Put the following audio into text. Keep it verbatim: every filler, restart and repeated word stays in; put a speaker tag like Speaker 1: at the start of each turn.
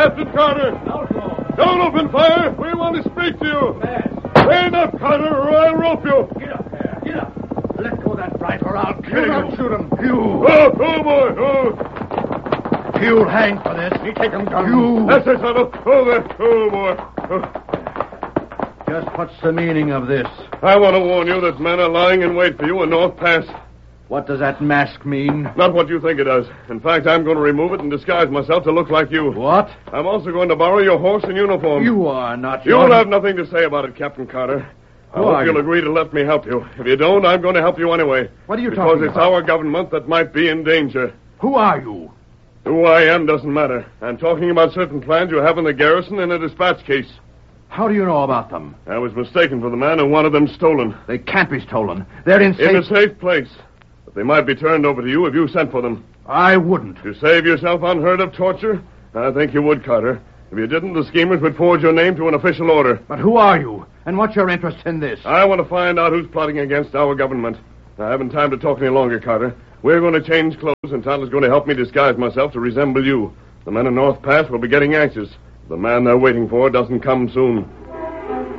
Speaker 1: Captain Carter! Don't open fire! We want to speak to you! Stand up, Carter, or I'll rope you!
Speaker 2: Get up there! Get up! Let go of that rifle or I'll kill
Speaker 3: Do
Speaker 2: you!
Speaker 3: not shoot him. You.
Speaker 1: Oh, oh, boy! Oh!
Speaker 3: You'll hang for this.
Speaker 2: You take him down.
Speaker 3: You.
Speaker 1: That's it, son. Oh, there. Oh, boy. Oh.
Speaker 3: Just what's the meaning of this?
Speaker 1: I want to warn you that men are lying in wait for you in North Pass.
Speaker 3: What does that mask mean?
Speaker 1: Not what you think it does. In fact, I'm going to remove it and disguise myself to look like you.
Speaker 3: What?
Speaker 1: I'm also going to borrow your horse and uniform.
Speaker 3: You are not.
Speaker 1: You'll
Speaker 3: your...
Speaker 1: have nothing to say about it, Captain Carter. I
Speaker 3: Who
Speaker 1: hope
Speaker 3: are
Speaker 1: you'll
Speaker 3: you?
Speaker 1: agree to let me help you. If you don't, I'm going to help you anyway.
Speaker 3: What are you
Speaker 1: because
Speaker 3: talking
Speaker 1: it's
Speaker 3: about?
Speaker 1: our government that might be in danger.
Speaker 3: Who are you?
Speaker 1: Who I am doesn't matter. I'm talking about certain plans you have in the garrison in a dispatch case.
Speaker 3: How do you know about them?
Speaker 1: I was mistaken for the man and wanted them stolen.
Speaker 3: They can't be stolen. They're in safe...
Speaker 1: In a safe place. But they might be turned over to you if you sent for them.
Speaker 3: I wouldn't.
Speaker 1: To save yourself unheard of torture? I think you would, Carter. If you didn't, the schemers would forge your name to an official order.
Speaker 3: But who are you? And what's your interest in this?
Speaker 1: I want to find out who's plotting against our government. I haven't time to talk any longer, Carter. We're going to change clothes, and Tyler's going to help me disguise myself to resemble you. The men in North Pass will be getting anxious. The man they're waiting for doesn't come soon.